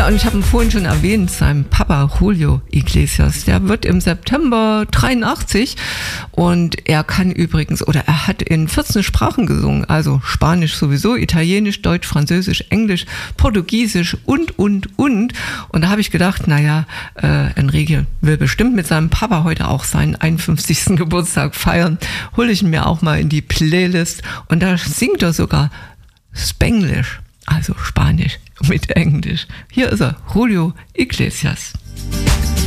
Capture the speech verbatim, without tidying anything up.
und ich habe ihn vorhin schon erwähnt, sein Papa Julio Iglesias, der wird im September dreiundachtzig und er kann übrigens, oder er hat in vierzehn Sprachen gesungen, also Spanisch sowieso, Italienisch, Deutsch, Französisch, Englisch, Portugiesisch und, und, und. Und da habe ich gedacht, naja, äh, Enrique will bestimmt mit seinem Papa heute auch seinen einundfünfzigsten Geburtstag feiern. Hole ich ihn mir auch mal in die Playlist und da singt er sogar Spanglish, also Spanisch mit Englisch. Hier ist er, Julio Iglesias.